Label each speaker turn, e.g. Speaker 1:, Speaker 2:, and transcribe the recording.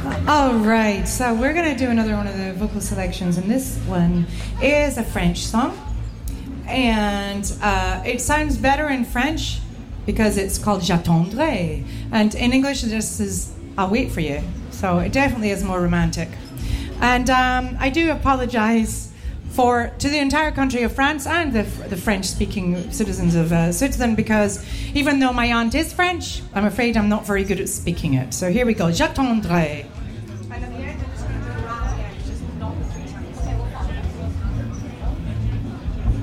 Speaker 1: All right, so we're going to do another one of the vocal selections, and this one is a French song. And it sounds better in French because it's called J'attendrai. And in English, this is I'll wait for you. So it definitely is more romantic. And I do apologize to the entire country of France and the French-speaking citizens of Switzerland, because even though my aunt is French, I'm afraid I'm not very good at speaking it. So here we go, J'attendrai.